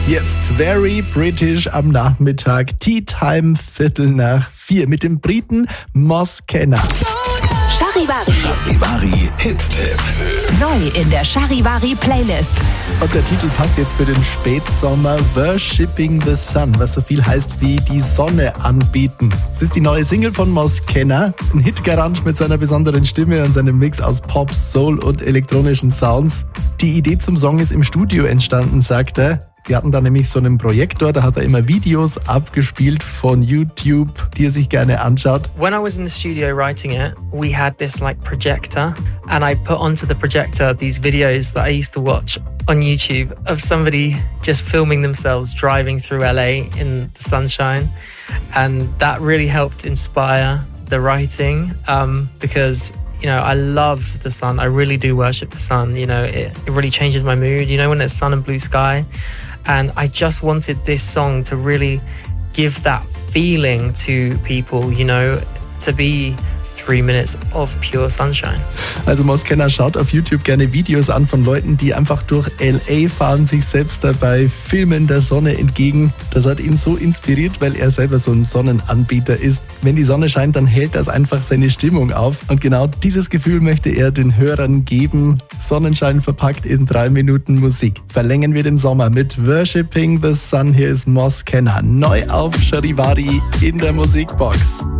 Jetzt Very British am Nachmittag, Tea Time 3:45 mit dem Briten Moss Kenner. Charivari Hit-Tipp. Neu in der Charivari Playlist. Und der Titel passt jetzt für den Spätsommer, Worshipping the Sun, was so viel heißt wie die Sonne anbeten. Es ist die neue Single von Moss Kenner, ein Hitgarant mit seiner besonderen Stimme und seinem Mix aus Pop, Soul und elektronischen Sounds. Die Idee zum Song ist im Studio entstanden, sagt er. Die hatten da nämlich so einen Projektor, da hat er immer Videos abgespielt von YouTube, die er sich gerne anschaut. When I was in the studio writing it, we had this projector, and I put onto the projector these videos that I used to watch on YouTube of somebody just filming themselves driving through LA in the sunshine, and that really helped inspire the writing because I love the sun. I really do worship the sun. It really changes my mood, when there's sun and blue sky. And I just wanted this song to really give that feeling to people, to be 3 minutes of pure sunshine. Also Moss Kenner schaut auf YouTube gerne Videos an von Leuten, die einfach durch LA fahren, sich selbst dabei filmen der Sonne entgegen. Das hat ihn so inspiriert, weil er selber so ein Sonnenanbeter ist. Wenn die Sonne scheint, dann hält das einfach seine Stimmung auf. Und genau dieses Gefühl möchte er den Hörern geben. Sonnenschein verpackt in 3 Minuten Musik. Verlängern wir den Sommer mit Worshipping the Sun. Hier ist Moss Kenner neu auf Charivari in der Musikbox.